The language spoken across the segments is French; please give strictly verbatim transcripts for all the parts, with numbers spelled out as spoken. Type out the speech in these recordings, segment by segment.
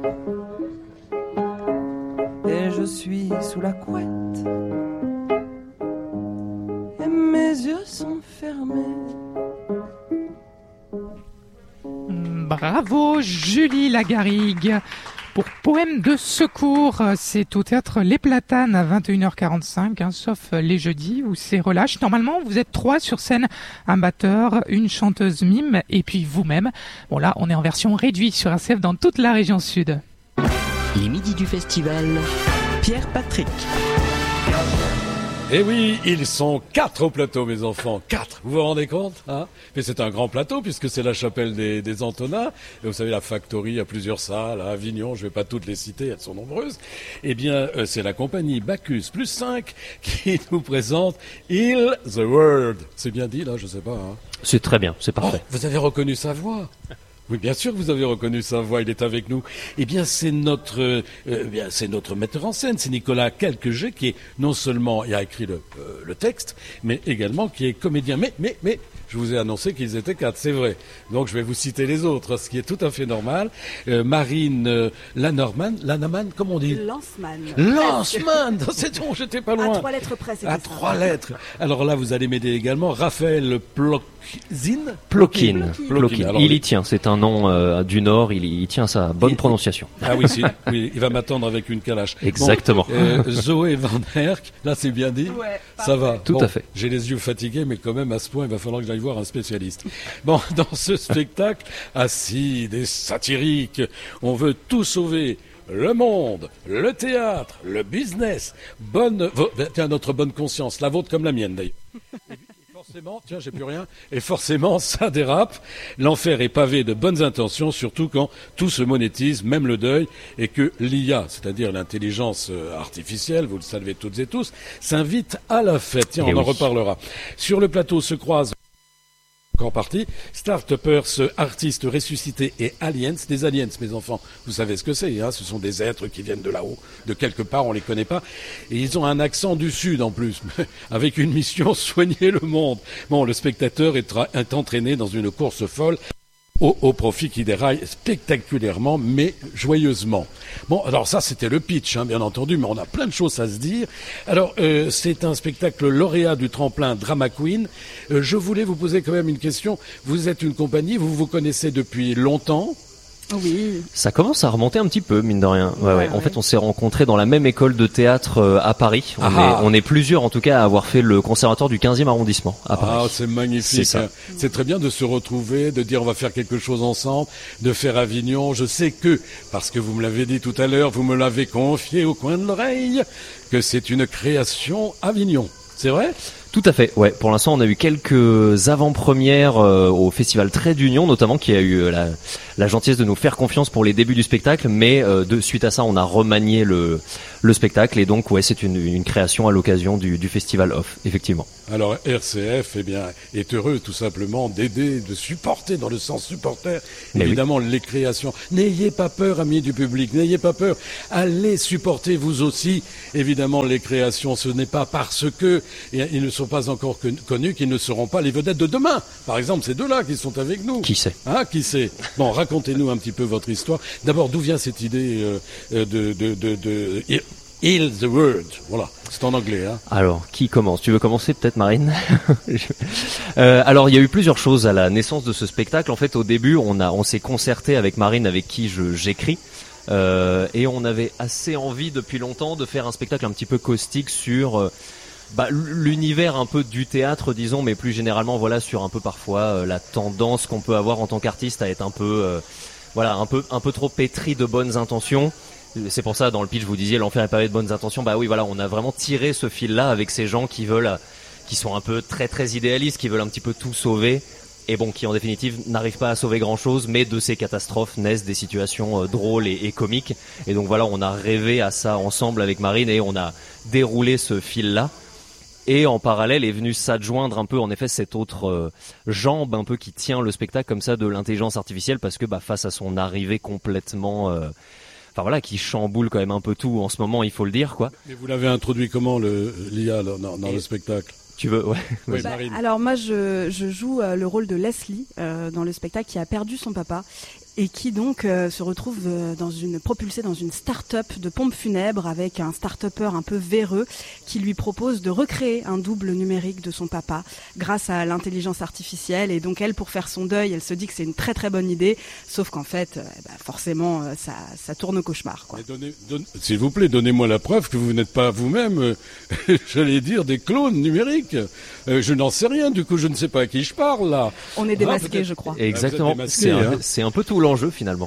Et je suis sous la couette et mes yeux sont fermés. Bravo Julie Lagarrigue pour Poème de secours. C'est au théâtre Les Platanes à vingt et une heures quarante-cinq, hein, sauf les jeudis où c'est relâche. Normalement, vous êtes trois sur scène, un batteur, une chanteuse mime et puis vous-même. Bon là, on est en version réduite sur R C F dans toute la région sud. Les midis du festival, Pierre Patrick. Eh oui, ils sont quatre au plateau, mes enfants. Quatre, vous vous rendez compte, hein? Mais c'est un grand plateau puisque c'est la chapelle des, des Antonins. Et vous savez, la Factory a plusieurs salles à Avignon. Je vais pas toutes les citer, elles sont nombreuses. Eh bien, euh, c'est la compagnie Bacchus plus cinq qui nous présente Heal the World. C'est bien dit, là, je sais pas, hein? C'est très bien, c'est parfait. Oh, vous avez reconnu sa voix? Oui, bien sûr que vous avez reconnu sa voix, il est avec nous. Eh bien, c'est notre, euh, bien, c'est notre metteur en scène, c'est Nicolas Quelquejet, qui est non seulement, il a écrit le, euh, le texte, mais également qui est comédien. Mais, mais, mais, je vous ai annoncé qu'ils étaient quatre, c'est vrai. Donc, je vais vous citer les autres, ce qui est tout à fait normal. Euh, Marine euh, Lannerman, Lannerman, comment on dit? Lanceman. Lanceman, c'est bon, j'étais pas loin. À trois lettres près, c'était À ça. trois lettres. Alors là, vous allez m'aider également. Raphaël Plokzin. Plokin. Plokin. Plokin. Alors, Il les- y tient, c'est un nom euh, du Nord, il, y- il tient sa bonne Il- prononciation. Ah oui, si, oui, il va m'attendre avec une calache. Exactement. Bon, euh, Zoé Van Herk, là c'est bien dit. Ouais, Ça va. Tout Bon, à fait. J'ai les yeux fatigués, mais quand même à ce point, il va falloir que j'aille voir un spécialiste. Bon, dans ce spectacle acide et satirique, on veut tout sauver. Le monde, le théâtre, le business. Bonne, vo- tiens, notre bonne conscience, la vôtre comme la mienne d'ailleurs. Forcément, tiens, j'ai plus rien. Et forcément, ça dérape. L'enfer est pavé de bonnes intentions, surtout quand tout se monétise, même le deuil, et que l'I A, c'est-à-dire l'intelligence euh, artificielle, vous le savez toutes et tous, s'invite à la fête. Tiens, Eh on en oui. reparlera. Sur le plateau se croisent encore partie, Start-Uppers, artistes ressuscités et aliens, des aliens, mes enfants, vous savez ce que c'est, hein, ce sont des êtres qui viennent de là-haut, de quelque part, on les connaît pas, et ils ont un accent du Sud en plus, avec une mission, soigner le monde. Bon, le spectateur est, tra- est entraîné dans une course folle, Au, au profit qui déraille spectaculairement, mais joyeusement. Bon, alors ça, c'était le pitch, hein, bien entendu, mais on a plein de choses à se dire. Alors, euh, c'est un spectacle lauréat du tremplin Drama Queen. Euh, je voulais vous poser quand même une question. Vous êtes une compagnie, vous vous connaissez depuis longtemps. Oui. Ça commence à remonter un petit peu, mine de rien. Ouais, ouais. Ouais, En ouais. fait, on s'est rencontrés dans la même école de théâtre euh, à Paris. On, Ah. est, on est plusieurs, en tout cas, à avoir fait le conservatoire du quinzième arrondissement à Paris. Ah, c'est magnifique. C'est ça. hein. C'est très bien de se retrouver, de dire on va faire quelque chose ensemble, de faire Avignon. Je sais que, parce que vous me l'avez dit tout à l'heure, vous me l'avez confié au coin de l'oreille, que c'est une création Avignon. C'est vrai? Tout à fait, ouais. Pour l'instant, on a eu quelques avant-premières euh, au Festival Trait d'Union, notamment, qui a eu euh, la, la gentillesse de nous faire confiance pour les débuts du spectacle. Mais euh, de suite à ça, on a remanié le, le spectacle. Et donc, ouais, c'est une, une création à l'occasion du, du Festival Off, effectivement. Alors R C F, eh bien, est heureux tout simplement d'aider, de supporter dans le sens supporter, Mais évidemment les créations. N'ayez pas peur, amis du public, n'ayez pas peur. Allez supporter vous aussi, évidemment, les créations. Ce n'est pas parce que et ils ne sont pas encore con- connus qu'ils ne seront pas les vedettes de demain. Par exemple, ces deux-là qui sont avec nous. Qui sait? Hein, qui sait? Bon, racontez-nous un petit peu votre histoire. D'abord, d'où vient cette idée euh, euh, de, de, de, de Heal the World? Voilà, c'est en anglais, hein. Alors, qui commence? Tu veux commencer peut-être, Marine? euh, Alors, il y a eu plusieurs choses à la naissance de ce spectacle. En fait, au début, on a, on s'est concerté avec Marine, avec qui je, j'écris. Euh, et on avait assez envie depuis longtemps de faire un spectacle un petit peu caustique sur euh, bah, l'univers un peu du théâtre, disons, mais plus généralement, voilà, sur un peu parfois euh, la tendance qu'on peut avoir en tant qu'artiste à être un peu, euh, voilà, un peu, un peu trop pétri de bonnes intentions. C'est pour ça, dans le pitch, vous disiez l'enfer est pavé de bonnes intentions. Bah oui, voilà, on a vraiment tiré ce fil-là avec ces gens qui veulent, qui sont un peu très très idéalistes, qui veulent un petit peu tout sauver. Et bon, qui en définitive n'arrivent pas à sauver grand-chose, mais de ces catastrophes naissent des situations euh, drôles et, et comiques. Et donc voilà, on a rêvé à ça ensemble avec Marine et on a déroulé ce fil-là. Et en parallèle est venu s'adjoindre un peu, en effet, cette autre euh, jambe un peu qui tient le spectacle comme ça de l'intelligence artificielle, parce que bah, face à son arrivée complètement, euh, enfin voilà, qui chamboule quand même un peu tout en ce moment, il faut le dire, quoi. Mais vous l'avez introduit comment, le, l'I A, dans, dans Et- le spectacle? Tu veux, ouais. Oui, Bah, Marine. alors moi je, je joue euh, le rôle de Leslie euh, dans le spectacle qui a perdu son papa et qui donc euh, se retrouve euh, dans une propulsé dans une start-up de pompes funèbres avec un start-upper un peu véreux qui lui propose de recréer un double numérique de son papa grâce à l'intelligence artificielle. Et donc elle, pour faire son deuil, elle se dit que c'est une très très bonne idée, sauf qu'en fait, euh, bah, forcément, euh, ça, ça tourne au cauchemar, quoi. Mais donnez, donne, s'il vous plaît, donnez-moi la preuve que vous n'êtes pas vous-même, euh, j'allais dire, des clones numériques. Euh, je n'en sais rien, du coup, je ne sais pas à qui je parle là. On est démasqués, ah, je crois. Exactement. Démasqués, c'est, un, hein. c'est un peu tout l'enjeu finalement.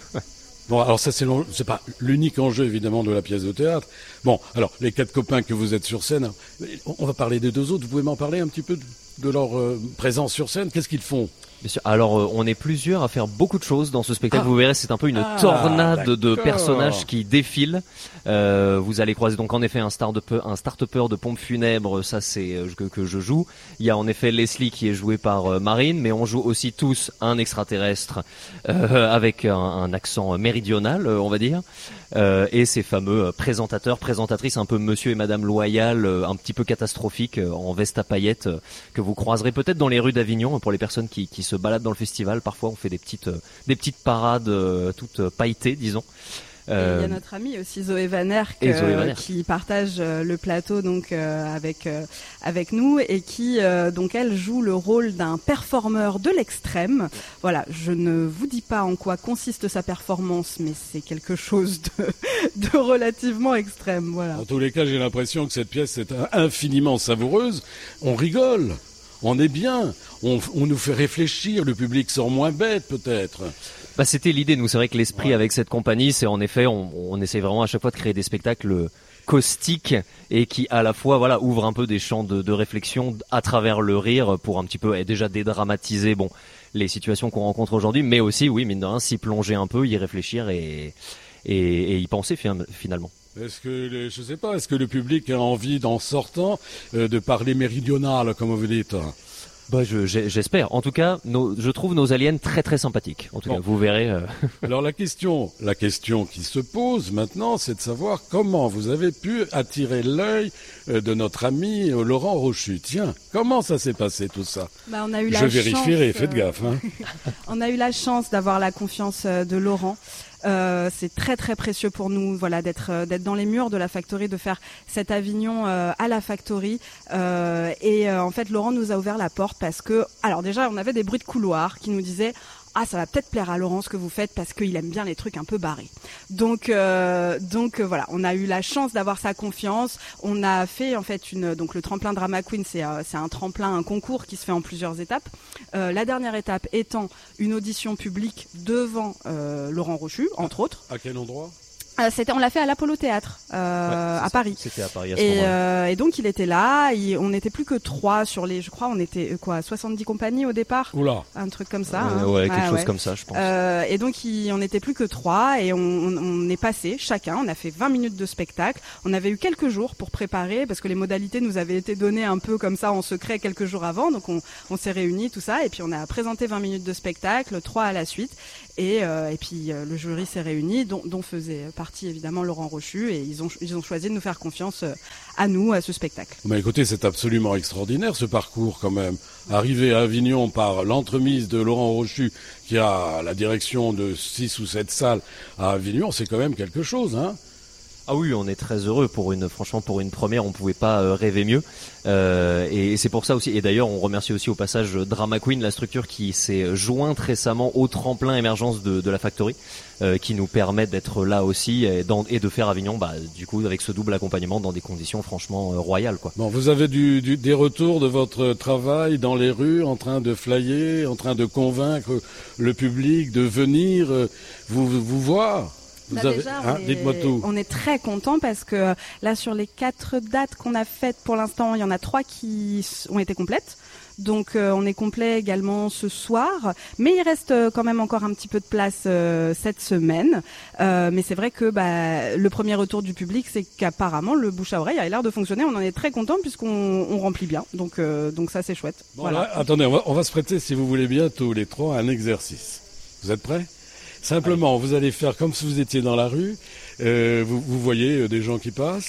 Bon, alors ça c'est, c'est pas l'unique enjeu évidemment de la pièce de théâtre. Bon, alors les quatre copains que vous êtes sur scène, on va parler des deux autres. Vous pouvez m'en parler un petit peu de, de leur euh, présence sur scène. Qu'est-ce qu'ils font? Bien sûr. Alors, euh, on est plusieurs à faire beaucoup de choses dans ce spectacle. Ah. Vous verrez, c'est un peu une Ah, tornade d'accord. de personnages qui défilent. Euh, vous allez croiser donc en effet un start-upper, un start-upper de pompes funèbres. Ça, c'est euh, que, que je joue. Il y a en effet Leslie qui est jouée par euh, Marine, mais on joue aussi tous un extraterrestre euh, avec un, un accent méridional, euh, on va dire, euh, et ces fameux euh, présentateurs, présentatrices, un peu Monsieur et Madame Loyal, euh, un petit peu catastrophiques, euh, en veste à paillettes, euh, que vous croiserez peut-être dans les rues d'Avignon pour les personnes qui, qui se baladent dans le festival. Parfois, on fait des petites, euh, des petites parades euh, toutes euh, pailletées, disons. Euh, il y a notre amie aussi Zoé Van Erck, euh, qui partage euh, le plateau donc euh, avec euh, avec nous et qui euh, donc elle joue le rôle d'un performeur de l'extrême. Voilà, je ne vous dis pas en quoi consiste sa performance, mais c'est quelque chose de, de relativement extrême. Voilà. En tous les cas, j'ai l'impression que cette pièce est infiniment savoureuse. On rigole. On est bien, on, on nous fait réfléchir, le public sort moins bête peut-être. Bah, c'était l'idée, nous, c'est vrai que l'esprit ouais. avec cette compagnie, c'est en effet, on, on essaie vraiment à chaque fois de créer des spectacles caustiques et qui à la fois voilà ouvrent un peu des champs de, de réflexion à travers le rire pour un petit peu et déjà dédramatiser bon les situations qu'on rencontre aujourd'hui, mais aussi, oui, mine de rien, s'y plonger un peu, y réfléchir et, et, et y penser finalement. Est-ce que, je sais pas, est-ce que le public a envie, d'en sortant, euh, de parler méridional, comme vous dites? Bah, je, j'espère. En tout cas, nos, je trouve nos aliens très très sympathiques. En tout bon. cas, vous verrez. Euh... Alors la question, la question qui se pose maintenant, c'est de savoir comment vous avez pu attirer l'œil de notre ami Laurent Rochu. Tiens, comment ça s'est passé tout ça? Bah, on a eu la je vérifierai, chance, faites gaffe. Hein. On a eu la chance d'avoir la confiance de Laurent. Euh, c'est très très précieux pour nous, voilà, d'être euh, d'être dans les murs de la Factory, de faire cet Avignon euh, à la Factory. Euh, et euh, en fait, Laurent nous a ouvert la porte parce que, alors déjà, on avait des bruits de couloir qui nous disaient. Ah, ça va peut-être plaire à Laurent ce que vous faites parce qu'il aime bien les trucs un peu barrés. Donc, euh, donc euh, voilà, on a eu la chance d'avoir sa confiance. On a fait en fait une, donc le tremplin Drama Queen, c'est euh, c'est un tremplin, un concours qui se fait en plusieurs étapes. Euh, la dernière étape étant une audition publique devant euh, Laurent Rochu, entre autres. À quel endroit? Euh, c'était, on l'a fait à l'Apollo Théâtre euh, ouais, à Paris. C'était à Paris à ce et, moment-là. Euh, et donc il était là. Il, on n'était plus que trois sur les, je crois, on était quoi, soixante-dix compagnies au départ. Oula. Un truc comme ça. Euh, hein. Ouais, quelque ah, chose ouais. comme ça, je pense. Euh, et donc il, on n'était plus que trois et on, on, on est passé chacun. On a fait vingt minutes de spectacle. On avait eu quelques jours pour préparer parce que les modalités nous avaient été données un peu comme ça en secret quelques jours avant. Donc on, on s'est réunis tout ça et puis on a présenté vingt minutes de spectacle, trois à la suite. Et, euh, et puis euh, le jury s'est réuni, dont, dont faisait partie évidemment Laurent Rochu, et ils ont, ils ont choisi de nous faire confiance euh, à nous, à ce spectacle. Mais écoutez, c'est absolument extraordinaire ce parcours quand même. Arriver à Avignon par l'entremise de Laurent Rochu, qui a la direction de six ou sept salles à Avignon, c'est quand même quelque chose, hein. Ah oui, on est très heureux pour une, franchement, pour une première, on pouvait pas euh, rêver mieux. Euh, et c'est pour ça aussi. Et d'ailleurs, on remercie aussi au passage Drama Queen, la structure qui s'est jointe récemment au tremplin émergence de, de la Factory, euh, qui nous permet d'être là aussi et, dans, et de faire Avignon, bah, du coup, avec ce double accompagnement dans des conditions franchement euh, royales, quoi. Bon, vous avez du, du, des retours de votre travail dans les rues, en train de flyer, en train de convaincre le public de venir euh, vous, vous voir. Vous Bah avez, déjà, hein, on, dites-moi est, tout. on est très content parce que là, sur les quatre dates qu'on a faites pour l'instant, il y en a trois qui ont été complètes. Donc euh, on est complet également ce soir, mais il reste euh, quand même encore un petit peu de place euh, cette semaine. Euh, mais c'est vrai que bah, le premier retour du public, c'est qu'apparemment le bouche à oreille a l'air de fonctionner. On en est très content puisqu'on on remplit bien. Donc euh, donc ça c'est chouette. Bon, voilà. là, attendez, on va, on va se prêter, si vous voulez bien, tous les trois, à un exercice. Vous êtes prêts? Simplement, vous allez faire comme si vous étiez dans la rue. Euh, vous, vous voyez euh, des gens qui passent.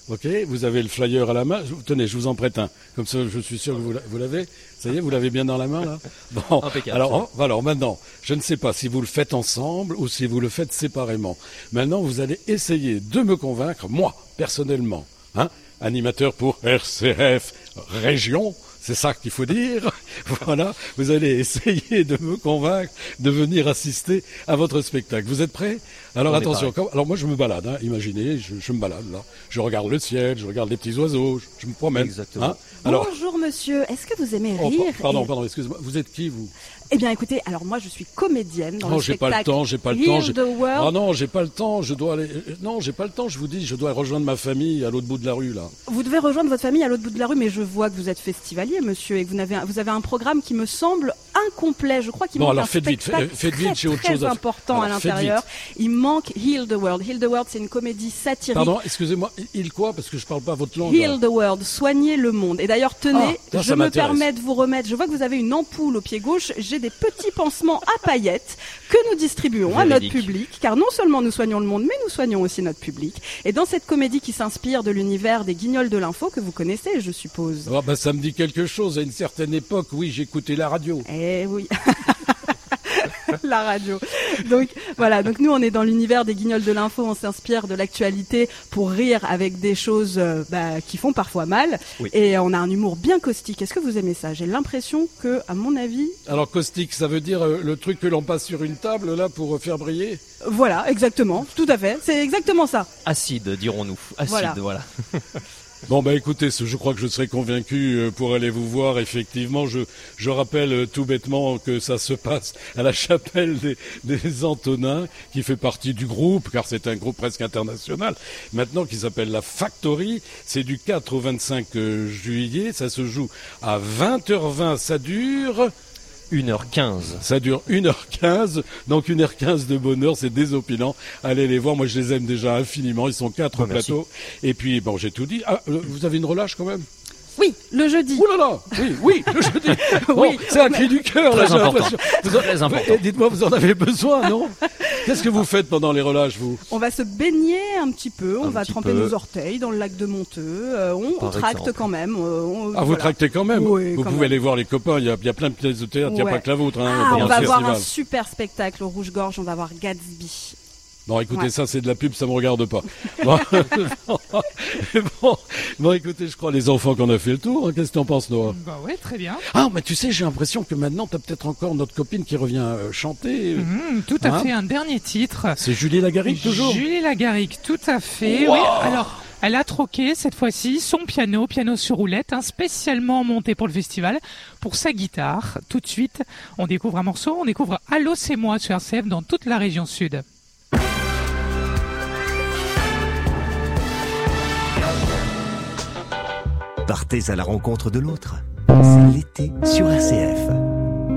Ok, vous avez le flyer à la main. Je- Tenez, je vous en prête un. Comme ça, je suis sûr que vous l'a- vous l'avez. Ça y est, vous l'avez bien dans la main, là? Bon. Impeccable. Alors, oh, alors maintenant, je ne sais pas si vous le faites ensemble ou si vous le faites séparément. Maintenant, vous allez essayer de me convaincre, moi, personnellement, hein, animateur pour R C F Région, c'est ça qu'il faut dire. Voilà, vous allez essayer de me convaincre de venir assister à votre spectacle. Vous êtes prêts? Alors On est attention, pareil. quand- alors moi je me balade, hein, imaginez, je, je me balade là. Je regarde le ciel, je regarde les petits oiseaux, je, je me promène. Exactement. Hein. Alors, Bonjour monsieur, est-ce que vous aimez oh, rire pardon, Et- pardon, excusez-moi, vous êtes qui vous? Eh bien écoutez, alors moi je suis comédienne dans Non, le j'ai spectacle pas le temps, j'ai pas le Heal temps. j'ai- the World. Ah non, j'ai pas le temps, je dois aller. euh, Non, j'ai pas le temps, je vous dis, je dois rejoindre ma famille à l'autre bout de la rue là. Vous devez rejoindre votre famille à l'autre bout de la rue, mais je vois que vous êtes festivalier, monsieur, et que vous avez un, vous avez un programme qui me semble incomplet. Je crois qu'il Bon, manque alors un faites vite, spectacle faites- faites vite, très, j'ai autre très chose à faire. important à Alors, faites l'intérieur. Il manque Heal the World. Heal the World, c'est une comédie satirique. Pardon, excusez-moi, il quoi? Parce que je parle pas votre langue. Heal là. the World, soigner le monde. Et d'ailleurs, tenez, Ah, ça, je ça me m'intéresse. permets de vous remettre. Je vois que vous avez une ampoule au pied gauche. J'ai des petits pansements à paillettes que nous distribuons à notre Véridique. public, car non seulement nous soignons le monde, mais nous soignons aussi notre public. Et dans cette comédie qui s'inspire de l'univers des Guignols de l'info que vous connaissez, je suppose. Ah, bah, ça me dit quelque chose. À une certaine époque, oui, j'écoutais la radio. Eh oui. La radio. Donc voilà, donc nous on est dans l'univers des Guignols de l'info, on s'inspire de l'actualité pour rire avec des choses euh, bah, qui font parfois mal. Oui. Et on a un humour bien caustique. Est-ce que vous aimez ça? J'ai l'impression que, à mon avis, Alors caustique, ça veut dire euh, le truc que l'on passe sur une table là pour euh, faire briller. voilà, exactement, tout à fait, c'est exactement ça. Acide, dirons-nous. Acide, Voilà. voilà. Bon bah écoutez, ce- je crois que je serai convaincu euh, pour aller vous voir. Effectivement, je je rappelle euh, tout bêtement que ça se passe à la chapelle des, des Antonins, qui fait partie du groupe, car c'est un groupe presque international. Maintenant, qui s'appelle la Factory. C'est du quatre au vingt-cinq euh, juillet. Ça se joue à vingt heures vingt. Ça dure. une heure quinze. Ça dure une heure quinze, donc une heure quinze de bonheur, c'est désopilant. Allez les voir, moi je les aime déjà infiniment, ils sont quatre Oh, au plateau. Et puis, bon, j'ai tout dit. Ah, euh, vous avez une relâche quand même? Oui, le jeudi. Ouh là là, oui, oui, le jeudi. Bon, Oui. c'est un cri du cœur, là, Très j'ai important. l'impression. Vous en- Très important. Eh, dites-moi, vous en avez besoin, non? Qu'est-ce que vous faites pendant les relâches, vous? On va se baigner un petit peu, on Un va petit tremper peu. nos orteils dans le lac de Monteux, euh, on, on Par tracte exemple. quand même. euh, on- Ah, vous voilà. tractez quand même? Oui, Vous quand pouvez même. aller voir les copains, il y a, il y a plein de pièces de théâtre, il n'y a Ouais. pas que la vôtre, hein, Ah, pendant on le va voir festival. un super spectacle au Rouge-Gorge, on va voir Gatsby. Bon, écoutez, Ouais. ça, c'est de la pub, ça me regarde pas. Bon, bon, bon, écoutez, je crois, les enfants, qu'on a fait le tour. Hein. Qu'est-ce que t'en penses, Noah? Bah ouais, très bien. Ah, mais tu sais, j'ai l'impression que maintenant, t'as peut-être encore notre copine qui revient euh, chanter. Mhm, tout à Hein fait, un dernier titre. C'est Julie Lagarigue, toujours? Julie Lagarigue, tout à fait. Wow. Oui, alors, elle a troqué cette fois-ci son piano, piano sur roulette, hein, spécialement monté pour le festival, pour sa guitare. Tout de suite, on découvre un morceau, on découvre Allô, c'est moi sur R C F dans toute la région sud. Partez à la rencontre de l'autre. C'est l'été sur R C F.